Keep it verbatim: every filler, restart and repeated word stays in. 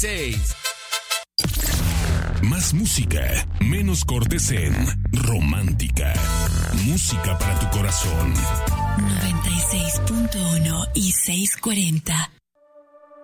seis. Más música, menos cortes en Romántica. Música para tu corazón. noventa y seis punto uno y seiscientos cuarenta.